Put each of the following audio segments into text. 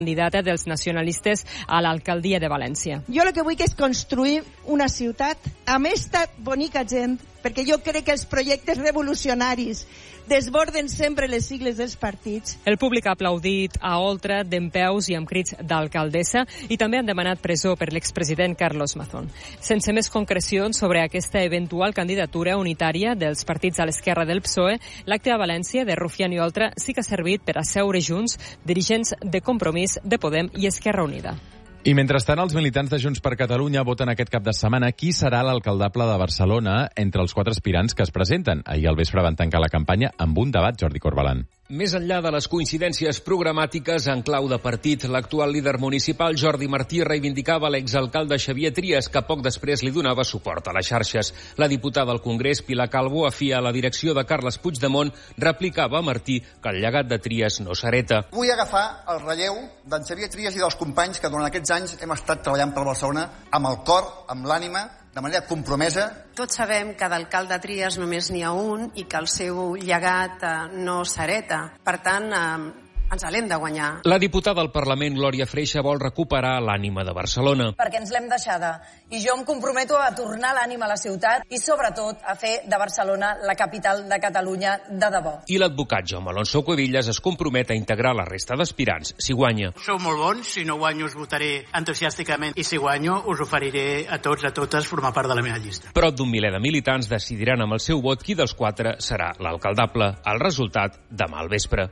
candidata dels nacionalistes a l'alcaldia de València. Jo el que vull és construir una ciutat amb esta bonica gent, perquè jo crec que els projectes revolucionaris desborden sempre les sigles dels partits. El públic ha aplaudit a Oltra dempeus i amb crits d'alcaldessa i també han demanat presó per l'expresident Carlos Mazón. Sense més concrecions sobre aquesta eventual candidatura unitària dels partits a l'esquerra del PSOE, l'acte a València de Rufián i Oltra sí que ha servit per asseure junts dirigents de Compromís, de Podem i Esquerra Unida. I mentrestant, els militants de Junts per Catalunya voten aquest cap de setmana qui serà l'alcaldable de Barcelona entre els 4 aspirants que es presenten. Ahir al vespre van tancar la campanya amb un debat, Jordi Corbalán. Més enllà de les coincidències programàtiques en clau de partit, l'actual líder municipal Jordi Martí reivindicava l'exalcalde Xavier Trias, que poc després li donava suport a les xarxes. La diputada al Congrés, Pilar Calvo, afia a la direcció de Carles Puigdemont, replicava a Martí que el llegat de Trias no s'hereta. Vull agafar el relleu d'en Xavier Trias i dels companys que durant aquests anys hem estat treballant per Barcelona amb el cor, amb l'ànima, de manera compromesa. Tots sabem que d'alcalde Trias només n'hi ha un i que el seu llegat no s'hereta. Per tant, ens l'hem de guanyar. La diputada al Parlament, Glòria Freixa, vol recuperar l'ànima de Barcelona. Perquè ens l'hem deixada. I jo em comprometo a tornar l'ànima a la ciutat i, sobretot, a fer de Barcelona la capital de Catalunya de debò. I l'advocat Jaume Alonso Cuevillas es compromet a integrar la resta d'aspirants, si guanya. Sou molt bons, si no guanyo us votaré entusiàsticament i si guanyo us oferiré a tots, a totes, formar part de la meva llista. Prop d'un miler de militants decidiran amb el seu vot qui dels 4 serà l'alcaldable. El resultat, demà al vespre.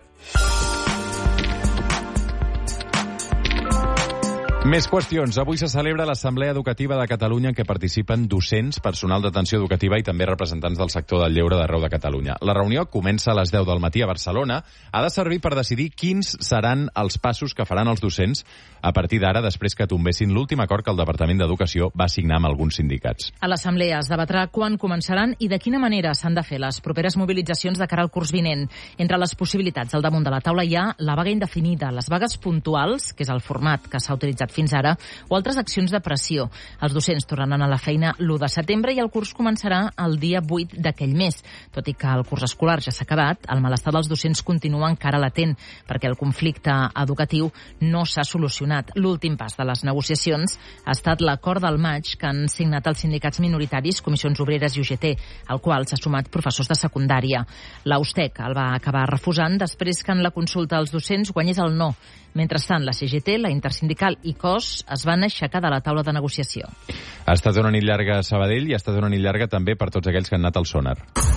Més qüestions. Avui se celebra l'Assemblea Educativa de Catalunya en què participen docents, personal d'atenció educativa i també representants del sector del lleure d'arreu de Catalunya. La reunió comença a les 10 del matí a Barcelona. Ha de servir per decidir quins seran els passos que faran els docents a partir d'ara, després que tombessin l'últim acord que el Departament d'Educació va signar amb alguns sindicats. A l'Assemblea es debatrà quan començaran i de quina manera s'han de fer les properes mobilitzacions de cara al curs vinent. Entre les possibilitats al damunt de la taula hi ha la vaga indefinida, les vagues puntuals, que és el format que s'ha utilitzat fins ara, o altres accions de pressió. Els docents tornaran a la feina l'1 de setembre i el curs començarà el dia 8 d'aquell mes. Tot i que el curs escolar ja s'ha acabat, el malestar dels docents continua encara latent, perquè el conflicte educatiu no s'ha solucionat. L'últim pas de les negociacions ha estat l'acord del maig que han signat els sindicats minoritaris, Comissions Obreres i UGT, al qual s'ha sumat professors de secundària. L'Austec el va acabar refusant després que en la consulta als docents guanyés el no. Mentrestant, la CGT, la Intersindical i COS es van aixecar de la taula de negociació. Ha estat una nit llarga a Sabadell i ha estat una nit llarga també per tots aquells que han anat al Sonar.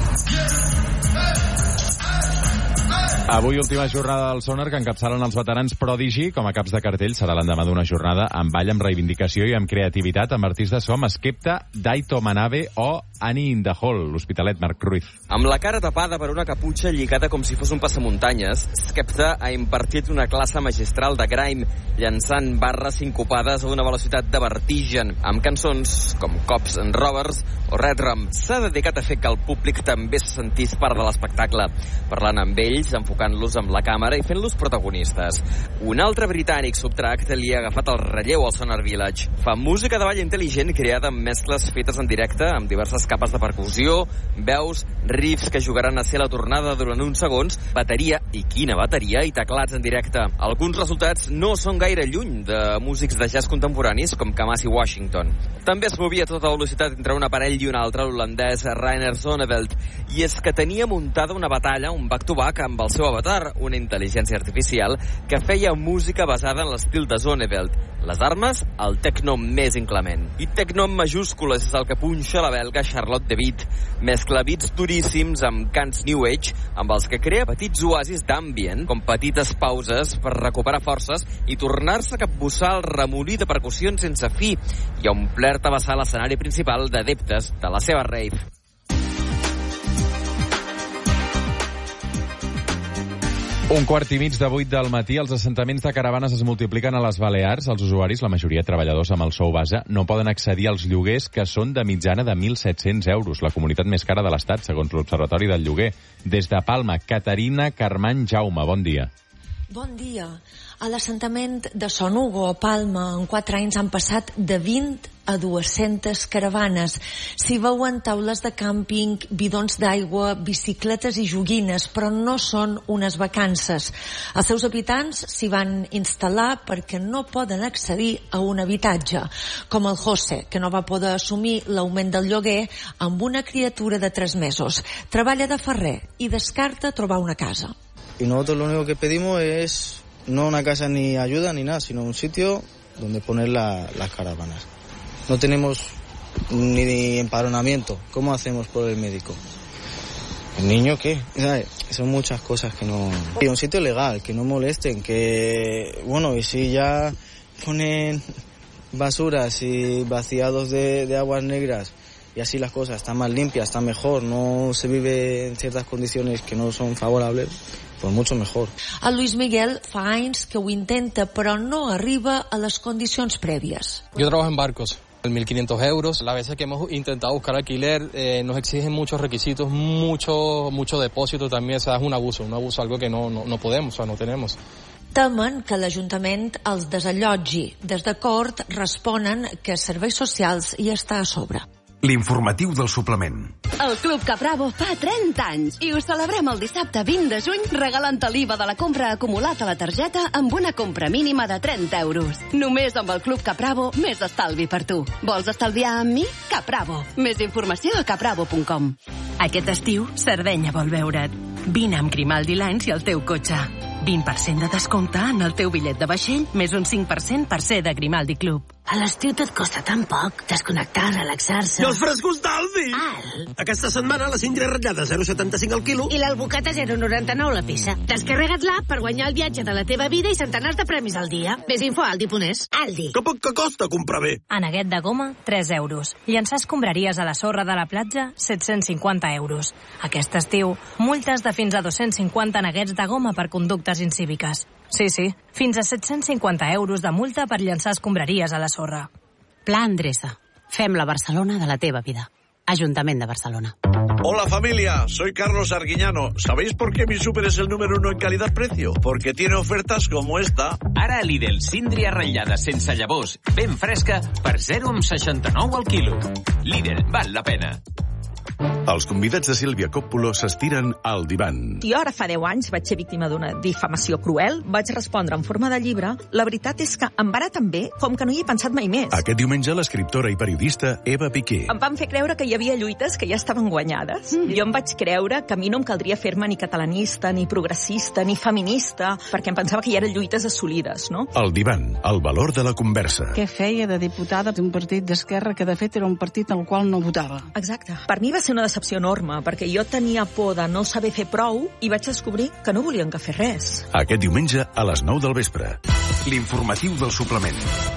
Avui última jornada del Sonar que encapçalen els veterans Prodigy. Com a caps de cartell serà l'endemà d'una jornada amb ball, amb reivindicació i amb creativitat amb artistes com Skepta, Daito Manabe o Annie in the Hall, l'Hospitalet Marc Ruiz. Amb la cara tapada per una caputxa lligada com si fos un passamuntanyes, Skepta ha impartit una classe magistral de grime, llançant barres sincopades a una velocitat de vertigen, amb cançons com Cops and Robbers o Red Rum. S'ha dedicat a fer que el públic també se sentís part de l'espectacle, parlant amb ells, enfocant-los amb la càmera i fent-los protagonistes. Un altre britànic subtracte li ha agafat el relleu al Sonar Village. Fa música de ball intel·ligent creada amb mescles fetes en directe, amb diverses capes de percussió, veus, riffs que jugaran a ser la tornada durant uns segons, bateria, i quina bateria, i teclats en directe. Alguns resultats no són gaire lluny de músics de jazz contemporanis com Kamasi Washington. També es movia a tota velocitat entre un aparell i un altre, l'holandès Rainer Zonneveld, i és que tenia muntada una batalla, un back-to-back amb el seu avatar, una intel·ligència artificial que feia música basada en l'estil de Zonneveld. Les armes, el techno més inclement. I techno en majúscules és el que punxa la belga Charlotte de Witt. Mescla beats duríssims amb cants New Age, amb els que crea petits oasis d'ambient, com petites pauses per recuperar forces i tornar-se a capbussar el remolí de percussions sense fi i a omplir-te a vessar l'escenari principal d'adeptes de la seva rave. Un quart i mig de 8 del matí, els assentaments de caravanes es multipliquen a les Balears. Els usuaris, la majoria treballadors amb el sou base, no poden accedir als lloguers que són de mitjana de 1.700 euros, la comunitat més cara de l'Estat, segons l'Observatori del Lloguer. Des de Palma, Caterina Carmany Jaume, bon dia. Bon dia. A l'assentament de Son Hugo, a Palma, en 4 anys han passat de 20 a 200 caravanes. S'hi veuen taules de càmping, bidons d'aigua, bicicletes i joguines, però no són unes vacances. Els seus habitants s'hi van instal·lar perquè no poden accedir a un habitatge, com el José, que no va poder assumir l'augment del lloguer amb una criatura de 3 mesos. Treballa de ferrer i descarta trobar una casa. Y nosotros lo único que pedimos es no una casa ni ayuda ni nada, sino un sitio donde poner las caravanas. No tenemos ni empadronamiento. ¿Cómo hacemos por el médico? ¿El niño qué? ¿Sabes? Son muchas cosas que no... Y un sitio legal, que no molesten, que... Bueno, y si ya ponen basuras y vaciados de aguas negras y así las cosas están más limpias, están mejor, no se vive en ciertas condiciones que no son favorables, pues mucho mejor. El Luis Miguel fa anys que ho intenta, però no arriba a les condicions prèvies. Yo trabajo en barcos. 1.500 euros. Las veces que hemos intentado buscar alquiler nos exigen muchos requisitos, mucho depósito también. O sea, es un abuso, algo que no podemos, o sea, no tenemos. Temen que l'Ajuntament els desallotgi. Des de Cort responen que Serveis Socials hi està a sobre. L'informatiu del suplement. El Club Capravo fa 30 anys i ho celebrem el dissabte 20 de juny regalant l'IVA de la compra acumulat a la targeta amb una compra mínima de 30 euros. Només amb el Club Capravo, més estalvi per tu. Vols estalviar amb mi? Capravo. Més informació a capravo.com. Aquest estiu, Sardenya vol veure't. Vine amb Grimaldi Lines i el teu cotxe. 20% de descompte en el teu bitllet de vaixell, més un 5% per ser de Grimaldi Club. A l'estiu tot costa tan poc. Desconnectar, relaxar-se. I els frescos d'Aldi! Aquesta setmana la cindra ratllada 0,75 al quilo. I l'albocata 0,99 la peça. Descarrega't l'app per guanyar el viatge de la teva vida i centenars de premis al dia. Més info a Aldi.es. Aldi. Que poc que costa comprar bé. Aneguet de goma, 3 euros. Llançar escombraries a la sorra de la platja, 750 euros. Aquest estiu, multes de fins a 250 aneguets de goma per conductes incíviques. Sí, fins a 750 euros de multa per llançar escombraries a la sorra. Pla Endreça. Fem la Barcelona de la teva vida. Ajuntament de Barcelona. Hola familia, soy Carlos Arguiñano. ¿Sabéis por qué mi súper es el número 1 en calidad-precio? Porque tiene ofertas como esta. Ara a Lidl, síndria ratllada sense llavors, ben fresca, per 0,69 al quilo. Lidl, val la pena. Els convidats de Sílvia Coppola s'estiren al divan. Jo ara fa 10 anys vaig ser víctima d'una difamació cruel, vaig respondre en forma de llibre. La veritat és que em va anar tan bé com que no hi he pensat mai més. Aquest diumenge l'escriptora i periodista Eva Piqué. Em van fer creure que hi havia lluites que ja estaven guanyades. Jo em vaig creure que a mi no em caldria fer-me ni catalanista, ni progressista, ni feminista, perquè em pensava que ja eren lluites assolides, no? El divan, el valor de la conversa. Què feia de diputada d'un partit d'esquerra que de fet era un partit en el qual no votava? Exacte. Per mi va ser una decepció enorme, perquè jo tenia por de no saber fer prou i vaig descobrir que no volien que fer res. Aquest diumenge a les 9 del vespre. L'informatiu del suplement.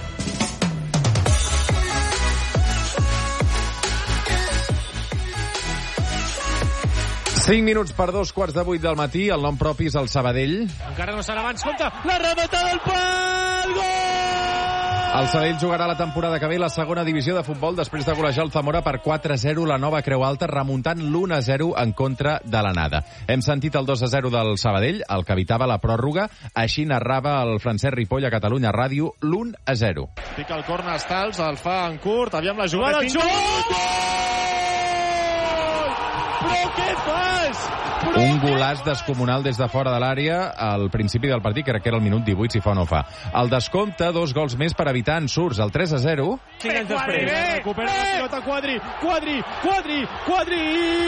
Cinc minuts per 2:15 del matí. El nom propi és el Sabadell. Encara no serà abans. Compte, la rematada del pal! Gol! El Sabadell jugarà la temporada que ve la segona divisió de futbol després de golejar el Zamora per 4-0 la Nova Creu Alta, remuntant l'1-0 en contra de l'anada. Hem sentit el 2-0 del Sabadell, el que evitava la pròrroga. Així narrava el Francesc Ripoll a Catalunya Ràdio l'1-0. Pica el corna Stals, el fa en curt, aviam la jugada, el xut! Però què fas? Un golàs descomunal des de fora de l'àrea al principi del partit, crec que era el minut 18, si fa o no fa. El descompte, 2 gols més per evitar ensurts. El 3-0. 5 anys després. Recupera la pilota Quadri!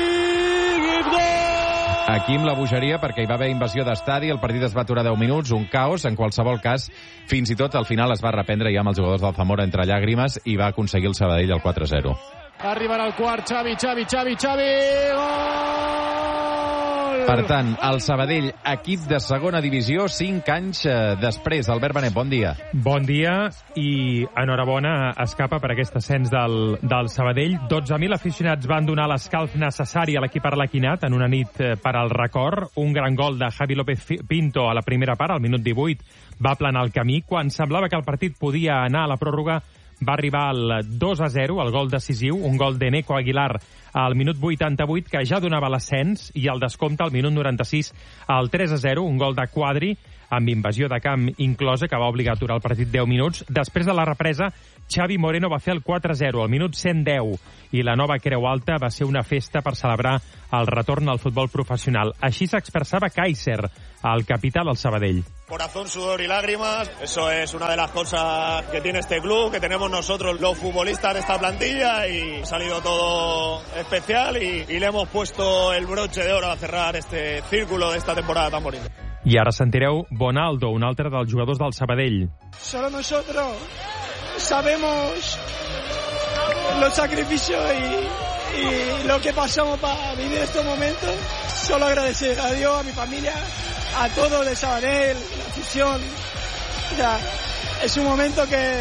Aquí amb la bogeria, perquè hi va haver invasió d'estadi, el partit es va aturar 10 minuts, un caos. En qualsevol cas, fins i tot al final es va reprendre ja amb els jugadors del Zamora entre llàgrimes i va aconseguir el Sabadell el 4-0. Arribarà el quart, Xavi! Gol! Per tant, el Sabadell, equip de segona divisió, 5 anys després. Albert Benet, bon dia. Bon dia i enhorabona escapa per aquest ascens del Sabadell. 12.000 aficionats van donar l'escalf necessari a l'equip arlequinat en una nit per al record. Un gran gol de Javi López Pinto a la primera part, al minut 18, va aplanar el camí. Quan semblava que el partit podia anar a la pròrroga, va arribar el 2-0, el gol decisiu, un gol de Neco Aguilar al minut 88, que ja donava l'ascens, i el descompte al minut 96, el 3-0, un gol de Quadri. amb invasió de camp inclosa, que va obligar a aturar el partit 10 minuts. Després de la represa, Xavi Moreno va fer el 4-0 al minut 110 i la nova Creu Alta va ser una festa per celebrar el retorn al futbol professional. Així s'expressava Kaiser, el capità del Sabadell. Corazón, sudor y lágrimas, eso es una de las cosas que tiene este club, que tenemos nosotros los futbolistas de esta plantilla, y ha salido todo especial y le hemos puesto el broche de oro a cerrar este círculo de esta temporada tan bonita. I ara sentireu Bonaldo, un altre dels jugadors del Sabadell. Solo nosotros sabemos los sacrificios y lo que pasamos para vivir estos momentos. Solo agradecer a Dios, a mi familia, a todos de Sabadell, la afición. O sea, es un momento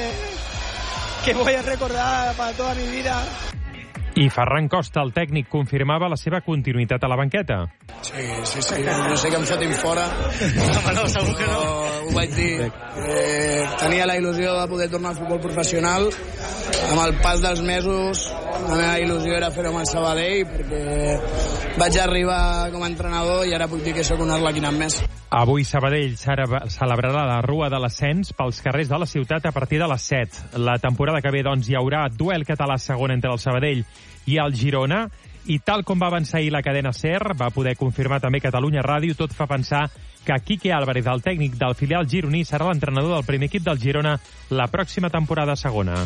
que voy a recordar para toda mi vida. I Ferran Costa, el tècnic, confirmava la seva continuïtat a la banqueta. Sí, no sé que em fotin fora. No, segur que no. Ho vaig dir. Tenia la il·lusió de poder tornar al futbol professional. Amb el pas dels mesos, la meva il·lusió era fer-ho amb el Sabadell, perquè vaig arribar com a entrenador i ara puc dir que sóc un arlequinat més. Avui Sabadell celebrarà la Rua de l'Ascens pels carrers de la ciutat a partir de les 7. La temporada que ve, doncs, hi haurà duel català segon entre el Sabadell i el Girona, i tal com va avançar ahir la cadena SER, va poder confirmar també Catalunya Ràdio, tot fa pensar que Quique Álvarez, el tècnic del filial gironí, serà l'entrenador del primer equip del Girona la pròxima temporada segona.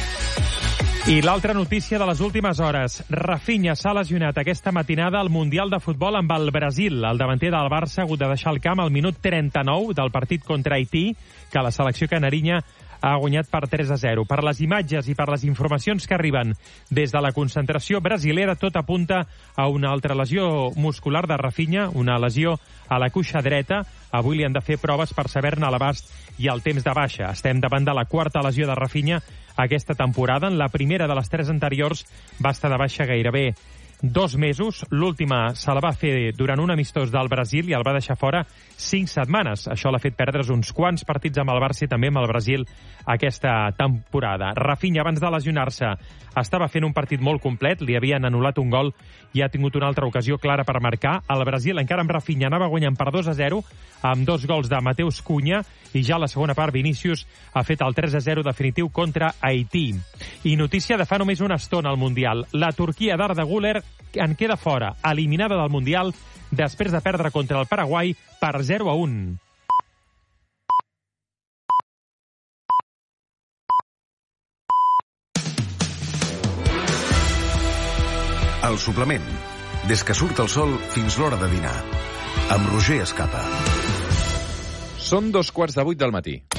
I l'altra notícia de les últimes hores. Rafinha s'ha lesionat aquesta matinada al Mundial de Futbol amb el Brasil. El davanter del Barça ha hagut de deixar el camp al minut 39 del partit contra Haití, que la selecció canarinya ha guanyat per 3-0. Per les imatges i per les informacions que arriben des de la concentració brasilera, tot apunta a una altra lesió muscular de Rafinha, una lesió a la cuixa dreta. Avui li han de fer proves per saber-ne l'abast i el temps de baixa. Estem davant de la quarta lesió de Rafinha aquesta temporada. En la primera de les 3 anteriors va estar de baixa gairebé 2 mesos. L'última se la va fer durant un amistós del Brasil i el va deixar fora 5 setmanes. Això l'ha fet perdre's uns quants partits amb el Barça i també amb el Brasil aquesta temporada. Rafinha, abans de lesionar-se, estava fent un partit molt complet, li havien anul·lat un gol i ha tingut una altra ocasió clara per marcar. El Brasil, encara amb Rafinha, anava guanyant per 2-0 amb 2 gols de Mateus Cunha, i ja a la segona part Vinícius ha fet el 3-0 definitiu contra Haití. I notícia de fa només una estona al Mundial. La Turquia d'Arda Güler en queda fora, eliminada del Mundial després de perdre contra el Paraguai per 0-1. El suplement. Des que surt el sol fins l'hora de dinar. Amb Roger Escapa. Són 7:45 del matí.